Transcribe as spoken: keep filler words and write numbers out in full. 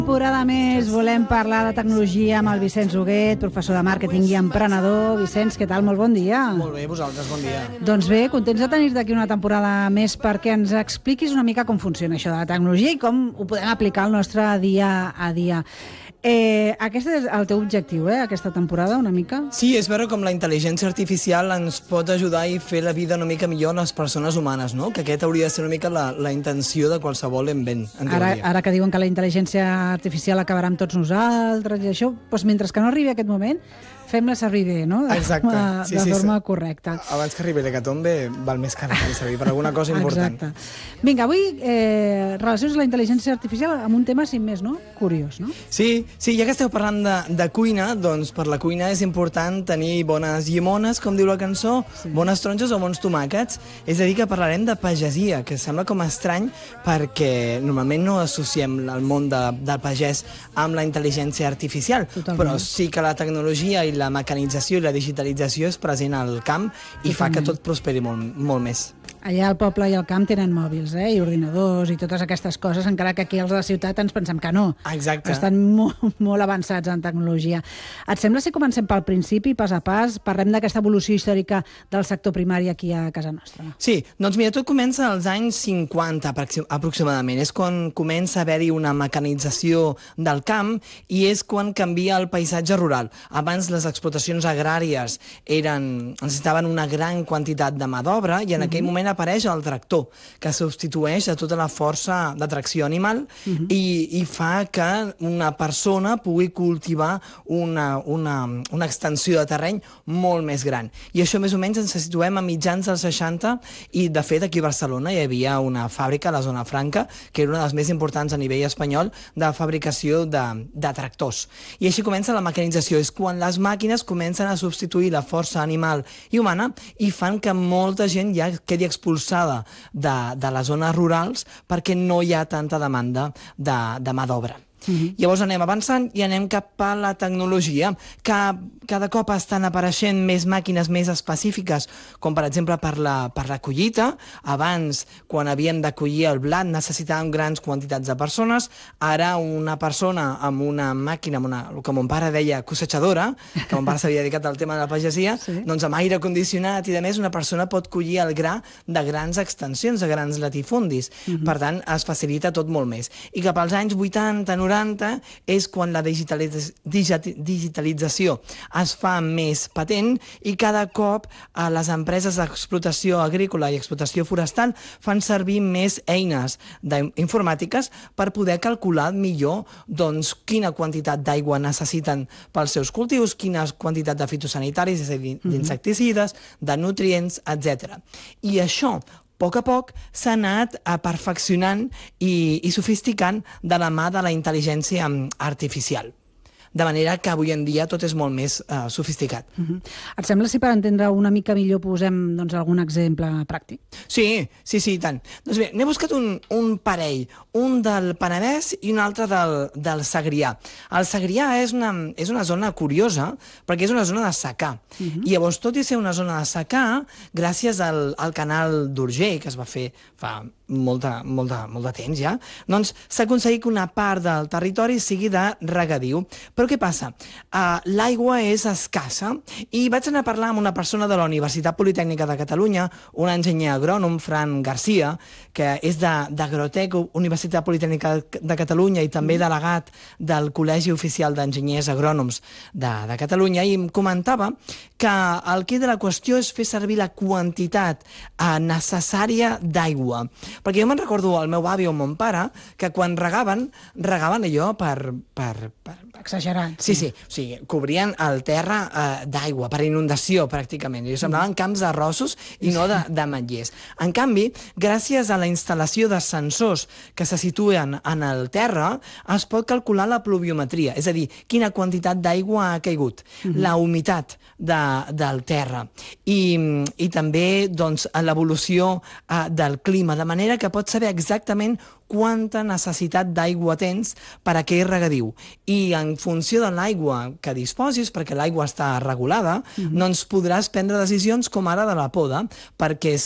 Temporada més, volem parlar de tecnologia amb el Vicenç Huguet, professor de màrqueting i emprenedor. Vicenç, què tal? Molt bon dia. Molt bé, vosaltres, bon dia. Doncs bé, contents de tenir-te aquí una temporada més perquè ens expliquis una mica com funciona això de la tecnologia i com ho podem aplicar al nostre dia a dia. Eh, aquest és el teu objectiu, eh, aquesta temporada, una mica? Sí, és veure com la intel·ligència artificial ens pot ajudar i fer la vida una mica millor a les persones humanes, no? Que aquest hauria de ser una mica la, la intenció de qualsevol invent, en Ara, teoria. ara que diuen que la intel·ligència artificial acabarà amb tots nosaltres i això, doncs mentre que no arribi aquest moment, fem-la servir bé, no? De Exacte. forma, Sí, de sí, forma sí. correcta. Abans que arribi l'hecatombe, val més que ara servir per alguna cosa important. Exacte. Vinga, avui eh, relacions la intel·ligència artificial amb un tema, sin més, no? Curiós, no? Sí, sí, ja que esteu parlant de, de cuina, doncs per la cuina és important tenir bones llimones, com diu la cançó, sí. Bones taronges o bons tomàquets. És a dir, que parlarem de pagesia, que sembla com estrany perquè normalment no associem el món de, del pagès amb la intel·ligència artificial, Totalment. Però sí que la tecnologia i la mecanització i la digitalització és present al camp i Totalment. fa que tot prosperi molt, molt més. Allà al poble i al camp tenen mòbils, eh? I ordinadors i totes aquestes coses, encara que aquí els de la ciutat ens pensem que no. Exacte. Estan molt, molt avançats en tecnologia. Et sembla si comencem pel principi, pas a pas, parlem d'aquesta evolució històrica del sector primari aquí a casa nostra? Sí, doncs mira, tot comença als anys cinquanta aproximadament. És quan comença a haver-hi una mecanització del camp i és quan canvia el paisatge rural. Abans les explotacions agràries eren, necessitaven una gran quantitat de mà d'obra i en aquell moment apareix el tractor, que substitueix a tota la força de tracció animal uh-huh. i, i fa que una persona pugui cultivar una, una, una extensió de terreny molt més gran. I això més o menys ens situem a mitjans dels seixanta i de fet aquí a Barcelona hi havia una fàbrica a la Zona Franca que era una de les més importants a nivell espanyol de fabricació de, de tractors. I així comença la mecanització. És quan les màquines comencen a substituir la força animal i humana i fan que molta gent ja quedi expulsada de, de les zones rurals perquè no hi ha tanta demanda de, de mà d'obra. Uh-huh. Llavors anem avançant i anem cap a la tecnologia, que cada cop estan apareixent més màquines més específiques, com per exemple per la, per la collita. Abans, quan havíem de collir el blat, necessitàvem grans quantitats de persones. Ara una persona amb una màquina, amb una, el que mon pare deia cossetxadora, que mon pare s'havia dedicat al tema de la pagesia, sí. Doncs amb aire condicionat i de més una persona pot collir el gra de grans extensions, de grans latifundis. Uh-huh. Per tant, es facilita tot molt més. I cap als anys vuitanta, noranta és quan la digitalitz digitalització es fa més patent i cada cop eh, les empreses d'explotació agrícola i explotació forestal fan servir més eines informàtiques per poder calcular millor doncs, quina quantitat d'aigua necessiten pels seus cultius, quina quantitat de fitosanitaris, és a dir, d'insecticides, de nutrients, etcètera. I això a poc a poc s'ha anat perfeccionant i, i sofisticant de la mà de la intel·ligència artificial. De manera que avui en dia tot és molt més uh, sofisticat. Uh-huh. Et sembla si per entendre una mica millor posem doncs, algun exemple pràctic? Sí, sí, sí, i tant. Doncs bé, n'he buscat un, un parell, un del Penedès i un altre del, del Segrià. El Segrià és una, és una zona curiosa perquè és una zona de secà. Uh-huh. I llavors, tot i ser una zona de secà, gràcies al, al canal d'Urgell, que es va fer fa molta, molta, molt de temps ja, doncs s'ha aconseguit que una part del territori sigui de regadiu. Però què passa? Uh, L'aigua és escassa i vaig anar a parlar amb una persona de la Universitat Politècnica de Catalunya, un enginyer agrònom, Fran Garcia, que és d'Agrotec, Universitat Politècnica de Catalunya i també delegat del Col·legi Oficial d'Enginyers Agrònoms de, de Catalunya, i em comentava que el quid de la qüestió és fer servir la quantitat uh, necessària d'aigua. Perquè jo me'n recordo al meu avi o mon pare que quan regaven, regaven allò per... per, per exagerat. Sí, sí, o sigui, cobrien el terra eh, d'aigua, per inundació, pràcticament. I semblaven camps d'arrossos i no de, de matllers. En canvi, gràcies a la instal·lació de sensors que se situen en el terra, es pot calcular la pluviometria, és a dir, quina quantitat d'aigua ha caigut, uh-huh. la humitat de, del terra i, i també doncs, l'evolució eh, del clima, de manera que pots saber exactament quanta necessitat d'aigua tens per a aquell regadiu. I en funció de l'aigua que disposis, perquè l'aigua està regulada, mm-hmm. doncs podràs prendre decisions com ara de la poda, perquè